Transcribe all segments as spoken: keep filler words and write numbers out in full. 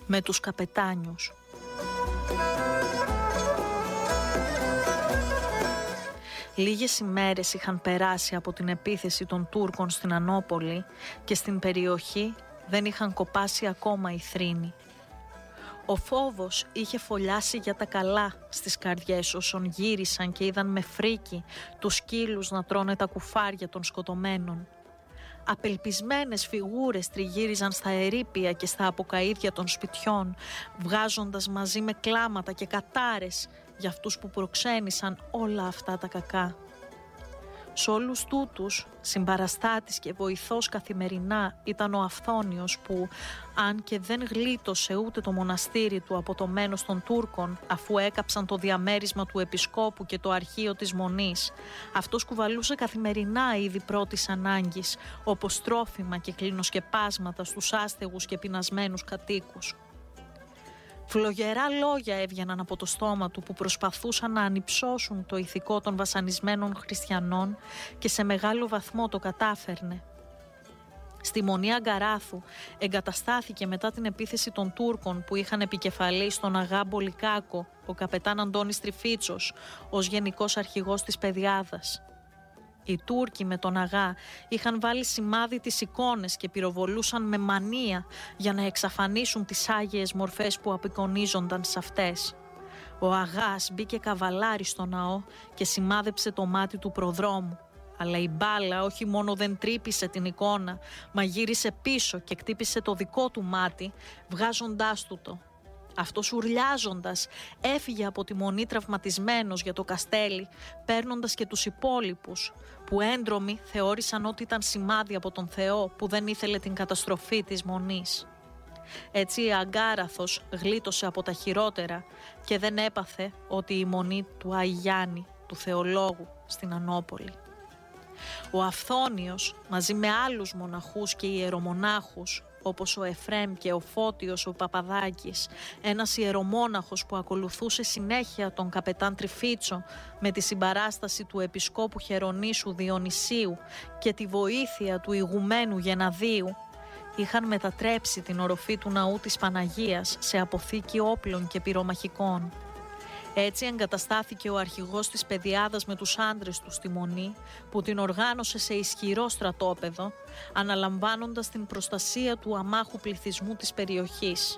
με τους καπετάνιους. Λίγες ημέρες είχαν περάσει από την επίθεση των Τούρκων στην Ανόπολη και στην περιοχή δεν είχαν κοπάσει ακόμα οι θρήνοι. Ο φόβος είχε φωλιάσει για τα καλά στις καρδιές όσων γύρισαν και είδαν με φρίκι τους σκύλους να τρώνε τα κουφάρια των σκοτωμένων. Απελπισμένες φιγούρες τριγύριζαν στα ερείπια και στα αποκαΐδια των σπιτιών, βγάζοντας μαζί με κλάματα και κατάρες για αυτούς που προξένησαν όλα αυτά τα κακά. Σ' όλους τούτους, συμπαραστάτης και βοηθός καθημερινά ήταν ο Αυθόνιος που, αν και δεν γλίτωσε ούτε το μοναστήρι του από το μένος των Τούρκων, αφού έκαψαν το διαμέρισμα του επισκόπου και το αρχείο της Μονής, αυτός κουβαλούσε καθημερινά είδη πρώτης ανάγκης, όπως τρόφιμα και κλινοσκεπάσματα στους άστεγους και πεινασμένους κατοίκους. Φλογερά λόγια έβγαιναν από το στόμα του που προσπαθούσαν να ανυψώσουν το ηθικό των βασανισμένων χριστιανών και σε μεγάλο βαθμό το κατάφερνε. Στη Μονή Αγκαράθου εγκαταστάθηκε μετά την επίθεση των Τούρκων που είχαν επικεφαλή στον Αγά Μπολικάκο ο καπετάν Αντώνης Τριφίτσος ως γενικός αρχηγός της Πεδιάδας. Οι Τούρκοι με τον Αγά είχαν βάλει σημάδι τις εικόνες και πυροβολούσαν με μανία για να εξαφανίσουν τις άγιες μορφές που απεικονίζονταν σε αυτές. Ο Αγάς μπήκε καβαλάρι στο ναό και σημάδεψε το μάτι του προδρόμου. Αλλά η μπάλα όχι μόνο δεν τρύπησε την εικόνα, μα γύρισε πίσω και κτύπησε το δικό του μάτι, βγάζοντάς του το. Αυτός ουρλιάζοντας έφυγε από τη Μονή τραυματισμένος για το καστέλι, παίρνοντας και τους υπόλοιπους, που έντρομοι θεώρησαν ότι ήταν σημάδι από τον Θεό που δεν ήθελε την καταστροφή της Μονής. Έτσι η Αγκάραθος γλίτωσε από τα χειρότερα και δεν έπαθε ότι η Μονή του Αγιάννη, του Θεολόγου, στην Ανόπολη. Ο Αυθόνιος μαζί με άλλους μοναχούς και ιερομονάχους όπως ο Εφρέμ και ο Φώτιος ο Παπαδάκης, ένας ιερομόναχος που ακολουθούσε συνέχεια τον καπετάν Τριφίτσο με τη συμπαράσταση του επισκόπου Χερονήσου Διονυσίου και τη βοήθεια του ηγουμένου Γεναδίου, είχαν μετατρέψει την οροφή του ναού της Παναγίας σε αποθήκη όπλων και πυρομαχικών. Έτσι εγκαταστάθηκε ο αρχηγός της Πεδιάδας με τους άντρες του στη Μονή, που την οργάνωσε σε ισχυρό στρατόπεδο, αναλαμβάνοντας την προστασία του αμάχου πληθυσμού της περιοχής.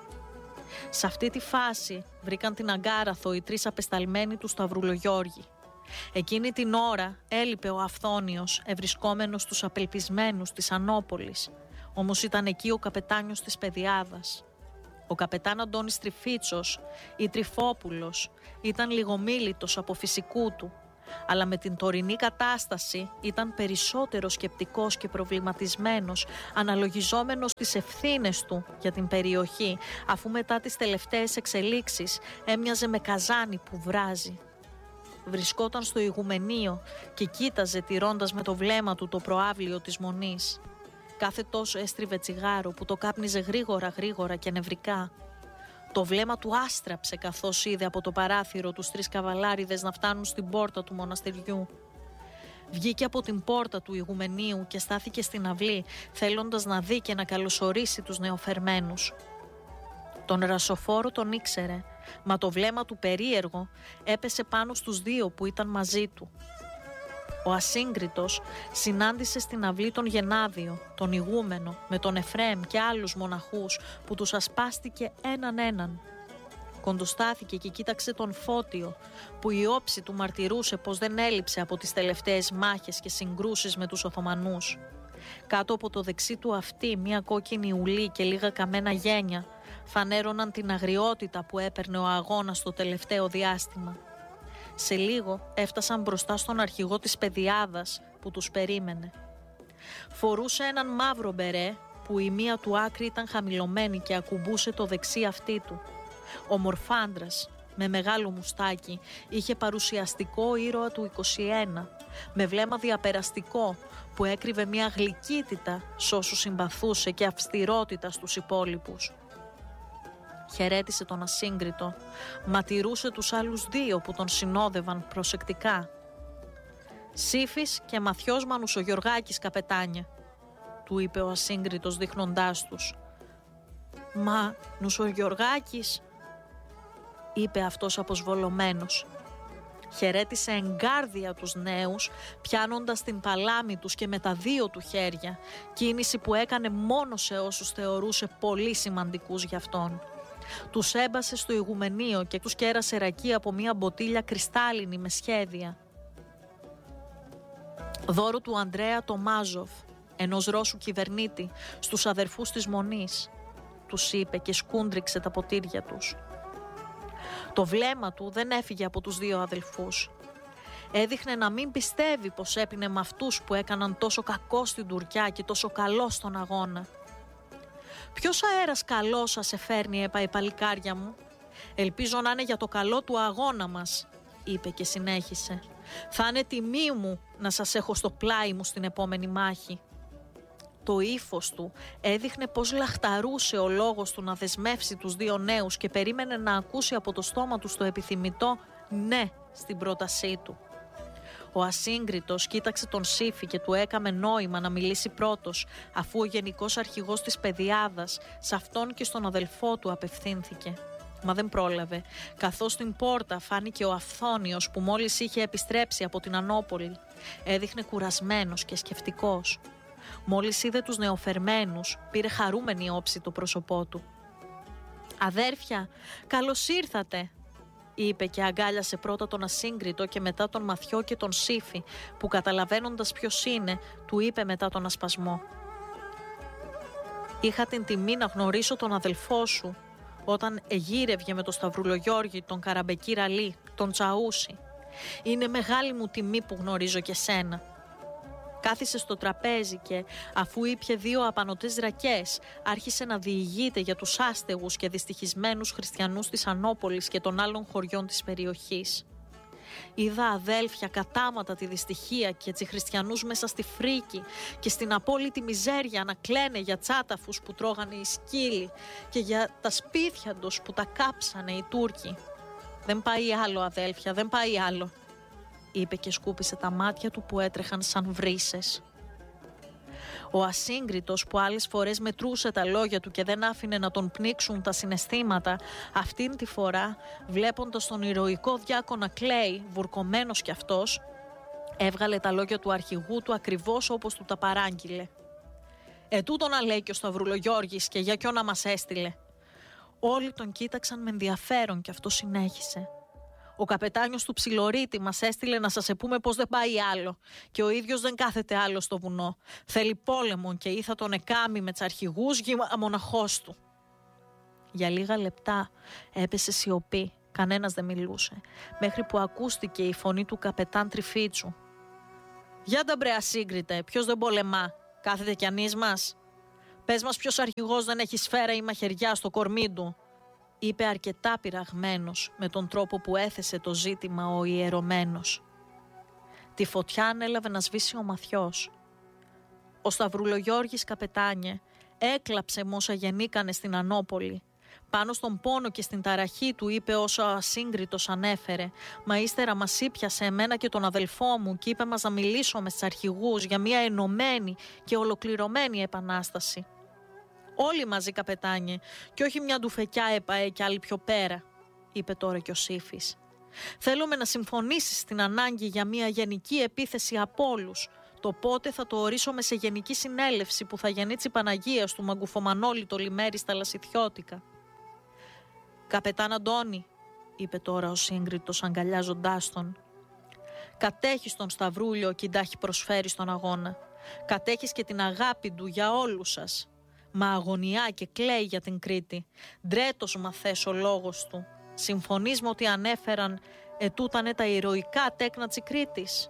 Σε αυτή τη φάση βρήκαν την Αγκάραθο οι τρεις απεσταλμένοι του Σταυρουλογιώργη. Εκείνη την ώρα έλειπε ο Αυθόνιος, ευρισκόμενος στους απελπισμένους της Ανόπολης, όμως ήταν εκεί ο καπετάνιος της Πεδιάδας. Ο καπετάν Αντώνης Τριφίτσος ή Τριφόπουλος ήταν λιγομίλητος από φυσικού του, αλλά με την τωρινή κατάσταση ήταν περισσότερο σκεπτικός και προβληματισμένος, αναλογιζόμενος τις ευθύνες του για την περιοχή, αφού μετά τις τελευταίες εξελίξεις έμοιαζε με καζάνι που βράζει. Βρισκόταν στο ηγουμενείο και κοίταζε τηρώντας με το βλέμμα του το προάβλιο της Μονής. Κάθε τόσο έστριβε τσιγάρο που το κάπνιζε γρήγορα γρήγορα και νευρικά. Το βλέμμα του άστραψε καθώς είδε από το παράθυρο τους τρεις καβαλάριδες να φτάνουν στην πόρτα του μοναστεριού. Βγήκε από την πόρτα του ηγουμενείου και στάθηκε στην αυλή, θέλοντας να δει και να καλωσορίσει τους νεοφερμένους. Τον Ρασοφόρο τον ήξερε, μα το βλέμμα του περίεργο έπεσε πάνω στους δύο που ήταν μαζί του. Ο Ασύγκριτος συνάντησε στην αυλή τον Γενάδιο, τον ηγούμενο, με τον Εφρέμ και άλλους μοναχούς που τους ασπάστηκε έναν έναν. Κοντοστάθηκε και κοίταξε τον Φώτιο, που η όψη του μαρτυρούσε πως δεν έλειψε από τις τελευταίες μάχες και συγκρούσεις με τους Οθωμανούς. Κάτω από το δεξί του αυτί μια κόκκινη ουλή και λίγα καμένα γένια φανέρωναν την αγριότητα που έπαιρνε ο αγώνας το τελευταίο διάστημα. Σε λίγο έφτασαν μπροστά στον αρχηγό της Πεδιάδας που τους περίμενε. Φορούσε έναν μαύρο μπερέ που η μία του άκρη ήταν χαμηλωμένη και ακουμπούσε το δεξί αυτί του. Ο μορφάντρας με μεγάλο μουστάκι είχε παρουσιαστικό ήρωα του είκοσι ένα, με βλέμμα διαπεραστικό που έκρυβε μια γλυκύτητα σ' όσους συμπαθούσε και αυστηρότητα στους υπόλοιπους. Χαιρέτησε τον Ασύγκριτο, μα τηρούσε τους άλλους δύο που τον συνόδευαν προσεκτικά. «Σύφης και Μαθιός Μανους ο Γεωργάκης, καπετάνιε», του είπε ο Ασύγκριτος δείχνοντάς τους. «Μα νους ο Γεωργάκης», είπε αυτός αποσβολωμένος. Χαιρέτησε εγκάρδια τους νέους, πιάνοντας την παλάμη τους και με τα δύο του χέρια, κίνηση που έκανε μόνο σε όσους θεωρούσε πολύ σημαντικούς για αυτόν. Τους έμπασε στο ηγουμενείο και τους κέρασε ρακί από μια μποτίλια κρυστάλλινη με σχέδια. Δώρο του Ανδρέα Τομάζοφ, ενός Ρώσου κυβερνήτη, στους αδερφούς της Μονής, τους είπε και σκούντριξε τα ποτήρια τους. Το βλέμμα του δεν έφυγε από τους δύο αδελφούς. Έδειχνε να μην πιστεύει πως έπινε με αυτούς που έκαναν τόσο κακό στην Τουρκιά και τόσο καλό στον αγώνα. «Ποιος αέρας καλός σας εφέρνει, έπα η παλικάρια μου? Ελπίζω να είναι για το καλό του αγώνα μας», είπε και συνέχισε. «Θα είναι τιμή μου να σας έχω στο πλάι μου στην επόμενη μάχη». Το ύφος του έδειχνε πως λαχταρούσε ο λόγος του να δεσμεύσει τους δύο νέους και περίμενε να ακούσει από το στόμα του το επιθυμητό «ναι» στην πρότασή του. Ο ασύγκριτος κοίταξε τον Σύφη και του έκαμε νόημα να μιλήσει πρώτος, αφού ο γενικός αρχηγός της πεδιάδας σε αυτόν και στον αδελφό του απευθύνθηκε. Μα δεν πρόλαβε, καθώς στην πόρτα φάνηκε ο Αυθόνιος που μόλις είχε επιστρέψει από την Ανόπολη. Έδειχνε κουρασμένος και σκεφτικός. Μόλις είδε τους νεοφερμένους, πήρε χαρούμενη όψη το πρόσωπό του. «Αδέρφια, καλώς ήρθατε», είπε και αγκάλιασε πρώτα τον ασύγκριτο και μετά τον Μαθιό και τον Σύφη, που καταλαβαίνοντας ποιος είναι, του είπε μετά τον ασπασμό. «Είχα την τιμή να γνωρίσω τον αδελφό σου όταν εγύρευε με τον Σταυρουλογιώργη, τον Καραμπεκή Ραλή, τον Τσαούσι. Είναι μεγάλη μου τιμή που γνωρίζω και σένα». Κάθισε στο τραπέζι και, αφού ήπιε δύο απανωτές ρακές, άρχισε να διηγείται για τους άστεγους και δυστυχισμένους χριστιανούς της Ανόπολης και των άλλων χωριών της περιοχής. «Είδα, αδέλφια, κατάματα τη δυστυχία και έτσι χριστιανούς μέσα στη φρίκη και στην απόλυτη μιζέρια να κλαίνε για τσάταφους που τρώγανε οι σκύλοι και για τα σπίτια τους που τα κάψανε οι Τούρκοι. Δεν πάει άλλο, αδέλφια, δεν πάει άλλο», είπε και σκούπισε τα μάτια του που έτρεχαν σαν βρύσες. Ο ασύγκριτος που άλλες φορές μετρούσε τα λόγια του και δεν άφηνε να τον πνίξουν τα συναισθήματα, αυτήν τη φορά, βλέποντας τον ηρωικό διάκο να κλαίει, βουρκωμένος κι αυτός, έβγαλε τα λόγια του αρχηγού του ακριβώς όπως του τα παράγγειλε. «Ε, τούτο να λέει και ο Σταυρουλογιώργης και για ποιο να μας έστειλε». Όλοι τον κοίταξαν με ενδιαφέρον και αυτό συνέχισε. «Ο καπετάνιος του Ψιλορίτη μας έστειλε να σας πούμε πως δεν πάει άλλο και ο ίδιος δεν κάθεται άλλο στο βουνό. Θέλει πόλεμο και ή θα τον εκάμει με τσαρχηγούς γη μοναχός του». Για λίγα λεπτά έπεσε σιωπή, κανένας δεν μιλούσε, μέχρι που ακούστηκε η φωνή του καπετάν Τριφίτσου. «Για τα μπρε ασύγκριτε, ποιος δεν πολεμά, κάθεται κι ανείς μας? Πες μας ποιος αρχηγός δεν έχει σφαίρα ή μαχαιριά στο κορμί του», είπε αρκετά πειραγμένος με τον τρόπο που έθεσε το ζήτημα ο ιερωμένος. Τη φωτιά ανέλαβε να σβήσει ο Μαθιός. Ο Σταυρουλογιώργης, καπετάνιε, έκλαψε με όσα γεννήκανε στην Ανόπολη. Πάνω στον πόνο και στην ταραχή του είπε όσο ο ασύγκριτος ανέφερε, μα ύστερα μας ήπιασε εμένα και τον αδελφό μου και είπε μας να μιλήσουμε στους αρχηγούς για μια ενωμένη και ολοκληρωμένη επανάσταση. «Όλοι μαζί, καπετάνιε, και όχι μια ντουφεκιά έπαε και άλλη πιο πέρα», είπε τώρα και ο Σύφης. «Θέλουμε να συμφωνήσεις στην ανάγκη για μια γενική επίθεση από όλους. Το πότε θα το ορίσουμε σε γενική συνέλευση που θα γεννεί της Παναγίας του Μαγκουφομανόλη το λιμέρι στα Λασιθιώτικα». «Καπετάν Αντώνη», είπε τώρα ο σύγκριτος αγκαλιάζοντάς τον, «κατέχεις τον Σταυρούλιο και τα έχει προσφέρει στον αγώνα. Κατέχεις και την αγάπη του για όλους σας. Μα αγωνιά και κλαίει για την Κρήτη. Ντρέτος μαθές ο λόγος του. Συμφωνείς με ότι ανέφεραν ετούτανε τα ηρωικά τέκνα της Κρήτης?»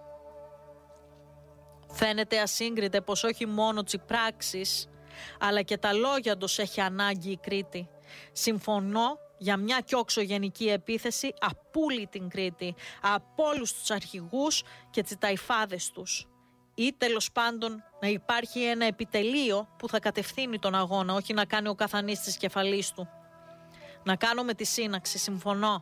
«Φαίνεται ασύγκριτε πως όχι μόνο τις πράξεις, αλλά και τα λόγια τους έχει ανάγκη η Κρήτη. Συμφωνώ για μια κι οξογενική επίθεση από όλη την Κρήτη, από όλους τους αρχηγούς και τις ταϊφάδες τους. Ή τέλος πάντων να υπάρχει ένα επιτελείο που θα κατευθύνει τον αγώνα, όχι να κάνει ο καθανής της κεφαλής του. Να κάνουμε τη σύναξη, συμφωνώ».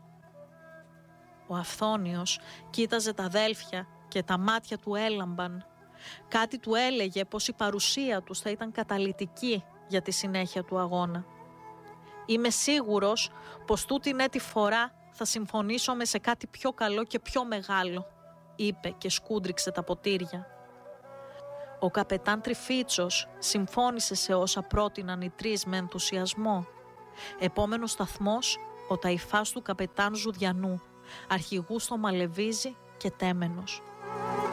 Ο Αυθόνιος κοίταζε τα αδέλφια και τα μάτια του έλαμπαν. Κάτι του έλεγε πως η παρουσία τους θα ήταν καταλυτική για τη συνέχεια του αγώνα. Είμαι σίγουρος πως τούτη ναι τη φορά θα συμφωνήσουμε σε κάτι πιο καλό και πιο μεγάλο, είπε και σκούντριξε τα ποτήρια. Ο καπετάν Τριφίτσος συμφώνησε σε όσα πρότειναν οι τρεις με ενθουσιασμό. Επόμενος σταθμός, ο ταϊφάς του καπετάν Ζουδιανού, αρχηγού στο Μαλεβίζι και τέμενος.